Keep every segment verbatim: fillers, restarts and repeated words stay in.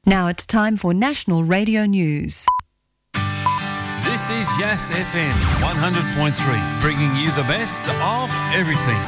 Now it's time for National Radio News. This is Yas F M one hundred point three, bringing you the best of everything.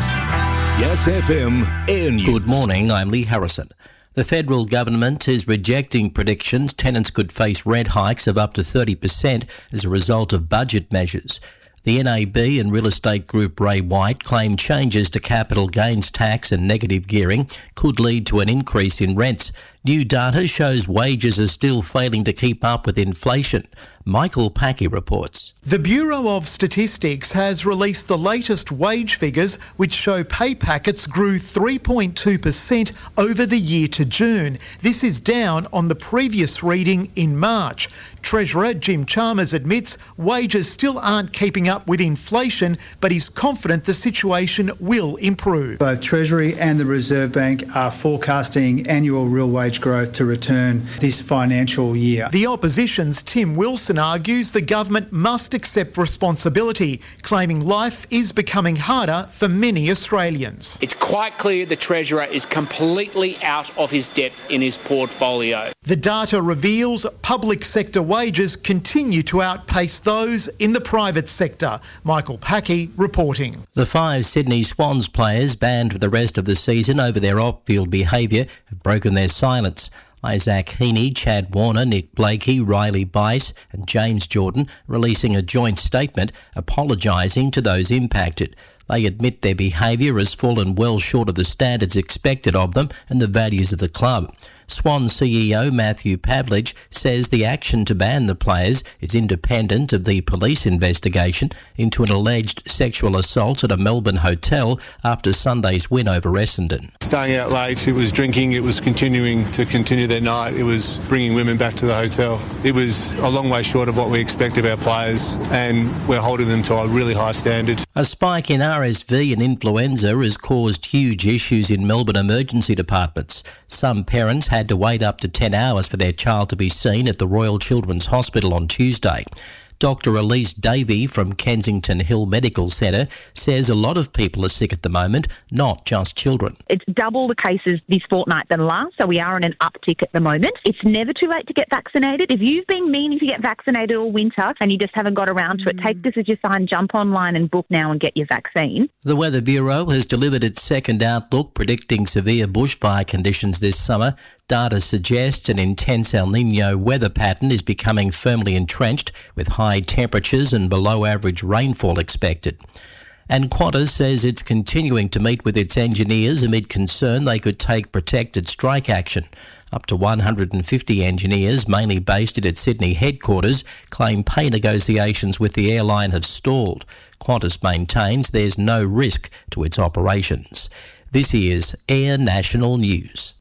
Yas F M Air News. Good morning, I'm Lee Harrison. The federal government is rejecting predictions tenants could face rent hikes of up to thirty percent as a result of budget measures. The N A B and real estate group Ray White claim changes to capital gains tax and negative gearing could lead to an increase in rents. New data shows wages are still failing to keep up with inflation. Michael Packy reports. The Bureau of Statistics has released the latest wage figures, which show pay packets grew three point two percent over the year to June. This is down on the previous reading in March. Treasurer Jim Chalmers admits wages still aren't keeping up with inflation, but he's confident the situation will improve. Both Treasury and the Reserve Bank are forecasting annual real wage growth to return this financial year. The opposition's Tim Wilson argues the government must accept responsibility, claiming life is becoming harder for many Australians. It's quite clear the Treasurer is completely out of his depth in his portfolio. The data reveals public sector wages continue to outpace those in the private sector. Michael Packy reporting. The five Sydney Swans players banned for the rest of the season over their off-field behaviour have broken their silence. Isaac Heaney, Chad Warner, Nick Blakey, Riley Bice and James Jordan releasing a joint statement apologising to those impacted. They admit their behaviour has fallen well short of the standards expected of them and the values of the club. Swan C E O Matthew Pavlich says the action to ban the players is independent of the police investigation into an alleged sexual assault at a Melbourne hotel after Sunday's win over Essendon. Staying out late, it was drinking, it was continuing to continue their night, it was bringing women back to the hotel. It was a long way short of what we expect of our players, and we're holding them to a really high standard. A spike in R S V and influenza has caused huge issues in Melbourne emergency departments. Some parents had to wait up to ten hours for their child to be seen at the Royal Children's Hospital on Tuesday. Doctor Elise Davey from Kensington Hill Medical Centre says a lot of people are sick at the moment, not just children. It's double the cases this fortnight than last, so we are in an uptick at the moment. It's never too late to get vaccinated. If you've been meaning to get vaccinated all winter and you just haven't got around to it, take this as your sign, jump online and book now and get your vaccine. The Weather Bureau has delivered its second outlook predicting severe bushfire conditions this summer. Data suggests an intense El Niño weather pattern is becoming firmly entrenched, with high temperatures and below average rainfall expected. And Qantas says it's continuing to meet with its engineers amid concern they could take protected strike action. Up to one hundred fifty engineers, mainly based at its Sydney headquarters, claim pay negotiations with the airline have stalled. Qantas maintains there's no risk to its operations. This is Air National News.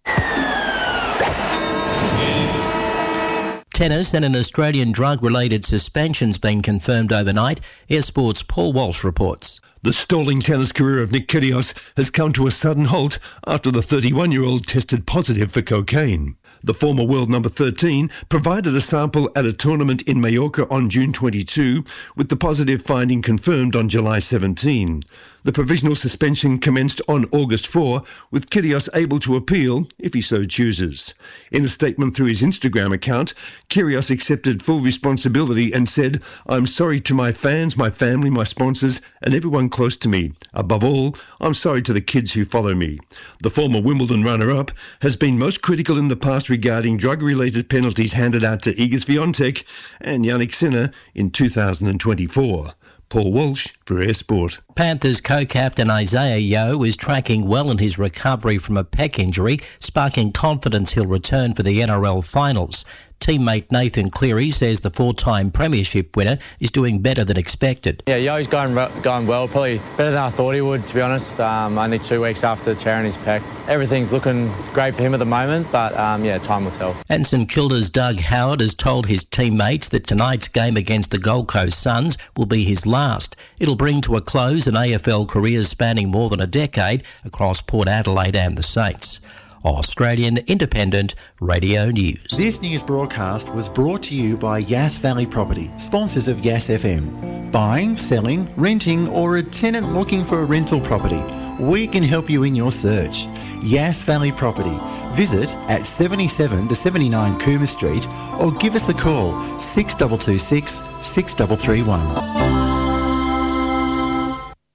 Tennis and an Australian drug-related suspension's been confirmed overnight. Air Sports' Paul Walsh reports. The stalling tennis career of Nick Kyrgios has come to a sudden halt after the thirty-one-year-old tested positive for cocaine. The former world number thirteen provided a sample at a tournament in Mallorca on June twenty-second, with the positive finding confirmed on July seventeenth. The provisional suspension commenced on August fourth, with Kyrgios able to appeal if he so chooses. In a statement through his Instagram account, Kyrgios accepted full responsibility and said, "I'm sorry to my fans, my family, my sponsors, and everyone close to me. Above all, I'm sorry to the kids who follow me." The former Wimbledon runner-up has been most critical in the past regarding drug-related penalties handed out to Iga Swiatek and Jannik Sinner in two thousand twenty-four. Paul Walsh for Air Sport. Panthers co-captain Isaiah Yeo is tracking well in his recovery from a pec injury, sparking confidence he'll return for the N R L finals. Teammate Nathan Cleary says the four-time premiership winner is doing better than expected. Yeah, Yo's going going well, probably better than I thought he would, to be honest. Um, only two weeks after tearing his pec. Everything's looking great for him at the moment, but um, yeah, time will tell. And St Kilda's Doug Howard has told his teammates that tonight's game against the Gold Coast Suns will be his last. It'll bring to a close an A F L career spanning more than a decade across Port Adelaide and the Saints. Australian Independent Radio News. This news broadcast was brought to you by Yass Valley Property, sponsors of Yass F M. Buying, selling, renting, or a tenant looking for a rental property, we can help you in your search. Yass Valley Property, Visit at seventy-seven to seventy-nine Cooma Street or give us a call six two two six, six three three one.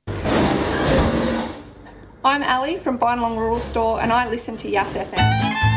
I'm Ali from Bynalong Rural Store and I listen to Yas F M.